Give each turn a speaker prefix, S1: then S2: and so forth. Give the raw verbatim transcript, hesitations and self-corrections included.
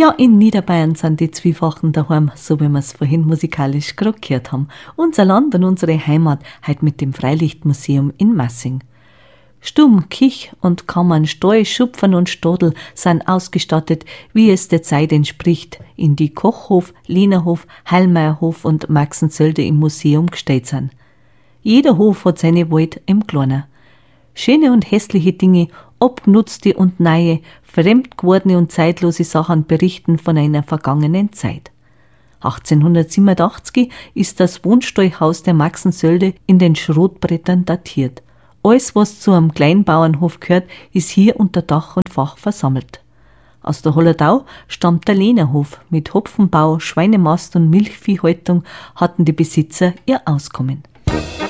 S1: Ja, in Niederbayern sind die Zwiefachen daheim, so wie wir es vorhin musikalisch gerade gehört haben. Unser Land und unsere Heimat heute mit dem Freilichtmuseum in Massing. Stumm, Kich und Kammern, Stall, Schupfern und Stadel sind ausgestattet, wie es der Zeit entspricht, in die Kochhof, Lehnerhof, Heilmeierhof und Maxensölde im Museum gestellt sind. Jeder Hof hat seine Welt im Kleinen. Schöne und hässliche Dinge, abgenutzte und neue, fremd gewordene und zeitlose Sachen berichten von einer vergangenen Zeit. achtzehnhundertsiebenundachtzig ist das Wohnstallhaus der Maxensölde in den Schrotbrettern datiert. Alles, was zu einem Kleinbauernhof gehört, ist hier unter Dach und Fach versammelt. Aus der Holledau stammt der Lehnerhof. Mit Hopfenbau, Schweinemast und Milchviehhaltung hatten die Besitzer ihr Auskommen.